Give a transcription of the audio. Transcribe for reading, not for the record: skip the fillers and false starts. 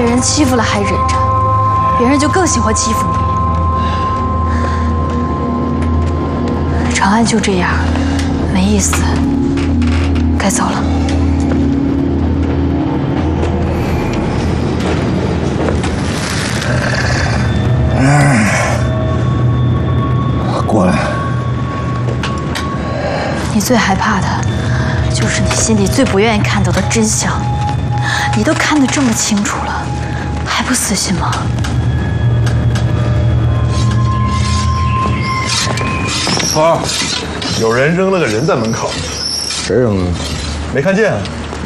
被人欺负了还忍着，别人就更喜欢欺负你。长安就这样，没意思，该走了。 过来。 你最害怕的，就是你心里最不愿意看到的真相。你都看得这么清楚了，还不死心吗？ 芳儿，有人扔了个人在门口。 谁扔的？ 没看见？